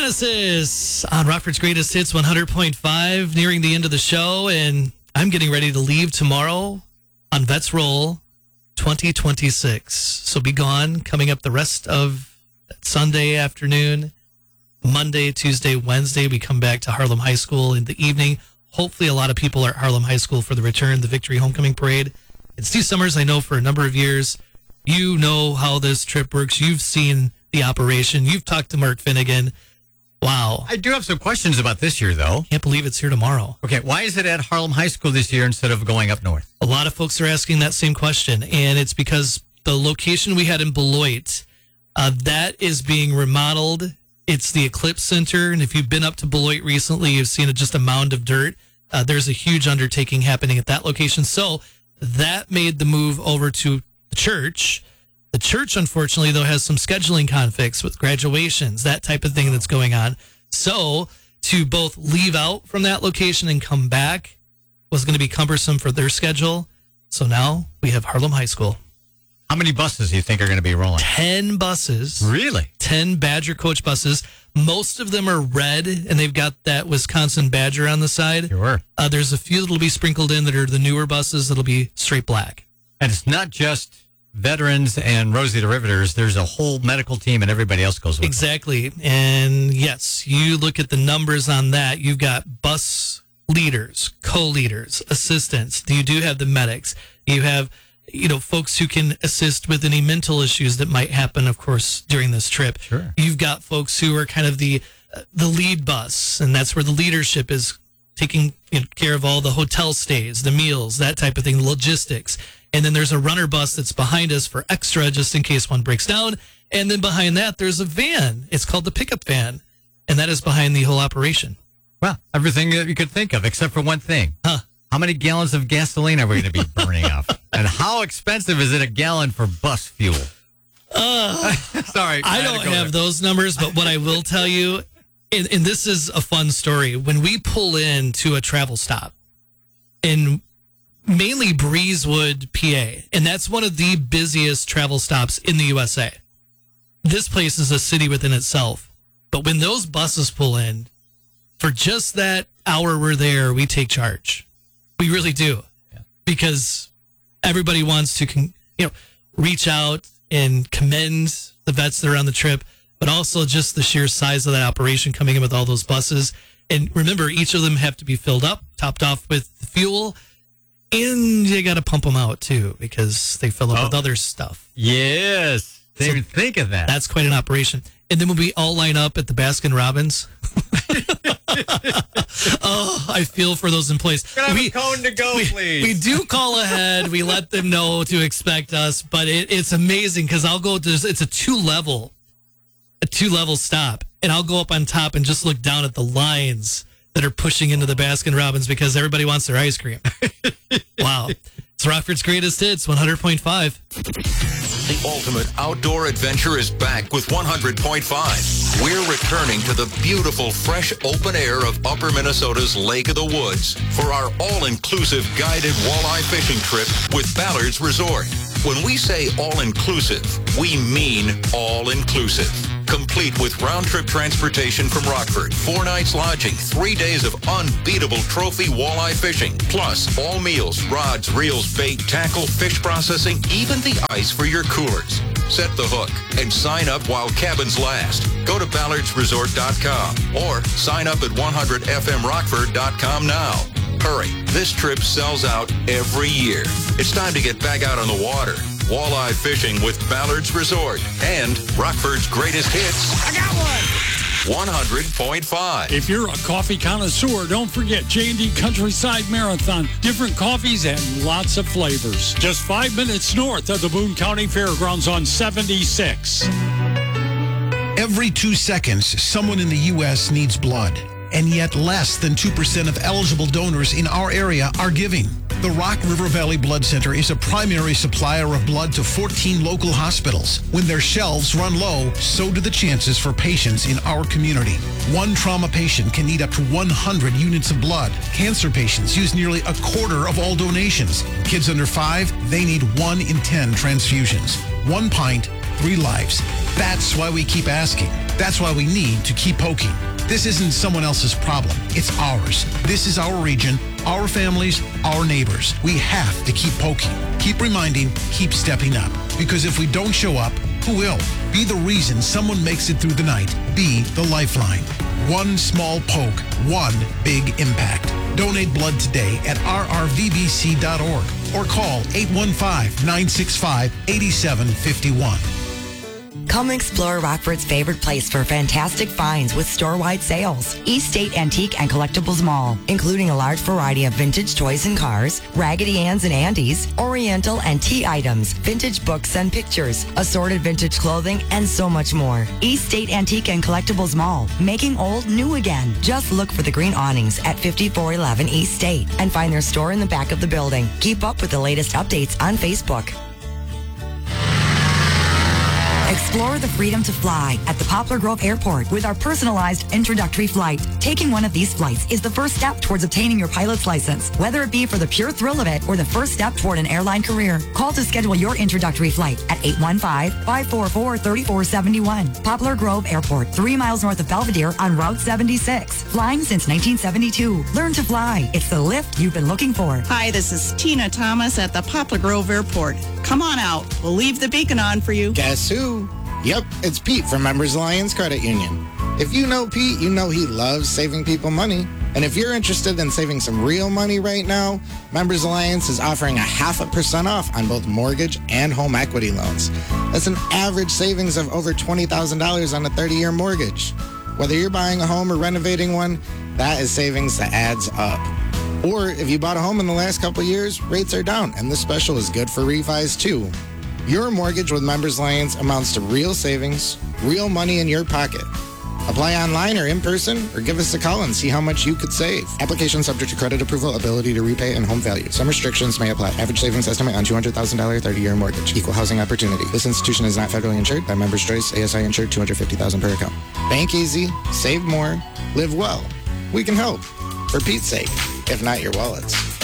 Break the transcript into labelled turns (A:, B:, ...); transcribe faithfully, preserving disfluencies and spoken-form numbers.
A: Genesis on Rockford's Greatest Hits one hundred point five, nearing the end of the show, and I'm getting ready to leave tomorrow on Vets Roll twenty twenty-six. So be gone coming up the rest of Sunday afternoon, Monday, Tuesday, Wednesday. We come back to Harlem High School in the evening. Hopefully a lot of people are at Harlem High School for the return, the Victory Homecoming Parade. It's Steve Summers, I know for a number of years. You know how this trip works. You've seen the operation. You've talked to Mark Finnegan. Wow.
B: I do have some questions about this year, though.
A: Can't believe it's here tomorrow.
B: Okay, why is it at Harlem High School this year instead of going up north?
A: A lot of folks are asking that same question, and it's because the location we had in Beloit, uh, that is being remodeled. It's the Eclipse Center, and if you've been up to Beloit recently, you've seen a, just a mound of dirt. Uh, there's a huge undertaking happening at that location. So that made the move over to the church. The church, unfortunately, though, has some scheduling conflicts with graduations, that type of thing that's going on. So to both leave out from that location and come back was going to be cumbersome for their schedule. So now we have Harlem High School.
B: How many buses do you think are going to be rolling?
A: Ten buses.
B: Really?
A: Ten Badger coach buses. Most of them are red, and they've got that Wisconsin Badger on the side.
B: Sure.
A: Uh, there's a few that'll be sprinkled in that are the newer buses that'll be straight black.
B: And it's not just veterans and Rosie the Riveters. There's a whole medical team, and everybody else goes with
A: Exactly. Them. And yes, you look at the numbers on that. You've got bus leaders, co-leaders, assistants. You do have the medics. You have, you know, folks who can assist with any mental issues that might happen, of course, during this trip.
B: Sure.
A: You've got folks who are kind of the uh, the lead bus, and that's where the leadership is taking you know, care of all the hotel stays, the meals, that type of thing, logistics. And then there's a runner bus that's behind us for extra, just in case one breaks down. And then behind that, there's a van. It's called the pickup van, and that is behind the whole operation.
B: Well, everything that you could think of, except for one thing.
A: Huh.
B: How many gallons of gasoline are we going to be burning off? And how expensive is it a gallon for bus fuel?
A: Uh,
B: Sorry.
A: I, I don't have there. those numbers, but what I will tell you, and, and this is a fun story, when we pull into a travel stop in mainly Breezewood, P A, and that's one of the busiest travel stops in the U S A. This place is a city within itself. But when those buses pull in, for just that hour we're there, we take charge. We really do. Yeah. Because everybody wants to, con- you know, reach out and commend the vets that are on the trip, but also just the sheer size of that operation coming in with all those buses. And remember, each of them have to be filled up, topped off with fuel, and you got to pump them out, too, because they fill up oh. with other stuff.
B: Yes. Didn't so even think of that.
A: That's quite an operation. And then when we all line up at the Baskin Robbins, oh, I feel for those employees.
B: Can I have we, a cone to go,
A: we,
B: please?
A: We do call ahead. We let them know to expect us, but it, it's amazing because I'll go to, it's a two-level, a two-level stop, and I'll go up on top and just look down at the lines that are pushing into the Baskin Robbins because everybody wants their ice cream. Wow. It's Rockford's Greatest Hits, one hundred point five.
C: The ultimate outdoor adventure is back with one hundred point five. We're returning to the beautiful, fresh, open air of Upper Minnesota's Lake of the Woods for our all-inclusive guided walleye fishing trip with Ballard's Resort. When we say all-inclusive, we mean all-inclusive. Complete with round-trip transportation from Rockford, four nights lodging, three days of unbeatable trophy walleye fishing, plus all meals, rods, reels, bait, tackle, fish processing, even the ice for your coolers. Set the hook and sign up while cabins last. Go to ballards resort dot com or sign up at one hundred f m rockford dot com now. Hurry, this trip sells out every year. It's time to get back out on the water. Walleye fishing with Ballard's Resort and Rockford's Greatest Hits.
D: I got one!
C: one hundred point five.
D: If you're a coffee connoisseur, don't forget J and D Countryside Marathon. Different coffees and lots of flavors. Just five minutes north of the Boone County Fairgrounds on seventy-six.
E: Every two seconds, someone in the U S needs blood. And yet less than two percent of eligible donors in our area are giving. The Rock River Valley Blood Center is a primary supplier of blood to fourteen local hospitals. When their shelves run low, so do the chances for patients in our community. One trauma patient can need up to one hundred units of blood. Cancer patients use nearly a quarter of all donations. Kids under five, they need one in ten transfusions. One pint, three lives. That's why we keep asking. That's why we need to keep poking. This isn't someone else's problem. It's ours. This is our region, our families, our neighbors. We have to keep poking, keep reminding, keep stepping up. Because if we don't show up, who will? Be the reason someone makes it through the night. Be the lifeline. One small poke, one big impact. Donate blood today at r r v b c dot org or call eight one five, nine six five, eight seven five one.
F: Come explore Rockford's favorite place for fantastic finds with store-wide sales. East State Antique and Collectibles Mall, including a large variety of vintage toys and cars, Raggedy Ann's and Andy's, Oriental and tea items, vintage books and pictures, assorted vintage clothing, and so much more. East State Antique and Collectibles Mall, making old new again. Just look for the green awnings at fifty-four eleven East State and find their store in the back of the building. Keep up with the latest updates on Facebook. Explore the freedom to fly at the Poplar Grove Airport with our personalized introductory flight. Taking one of these flights is the first step towards obtaining your pilot's license, whether it be for the pure thrill of it or the first step toward an airline career. Call to schedule your introductory flight at eight one five, five four four, three four seven one. Poplar Grove Airport, three miles north of Belvedere on Route seventy-six. Flying since nineteen seventy-two. Learn to fly. It's the lift you've been looking for.
G: Hi, this is Tina Thomas at the Poplar Grove Airport. Come on out. We'll leave the beacon on for you.
H: Guess who? Yep, it's Pete from Members Alliance Credit Union. If you know Pete, you know he loves saving people money. And if you're interested in saving some real money right now, Members Alliance is offering a half a percent off on both mortgage and home equity loans. That's an average savings of over twenty thousand dollars on a thirty-year mortgage. Whether you're buying a home or renovating one, that is savings that adds up. Or if you bought a home in the last couple of years, rates are down, and this special is good for refis too. Your mortgage with Members Alliance amounts to real savings, real money in your pocket. Apply online or in person, or give us a call and see how much you could save. Application subject to credit approval, ability to repay, and home value. Some restrictions may apply. Average savings estimate on two hundred thousand dollars thirty-year mortgage. Equal housing opportunity. This institution is not federally insured. By Members Choice, A S I insured, two hundred fifty thousand dollars per account. Bank easy, save more, live well. We can help. For Pete's sake, if not your wallet's.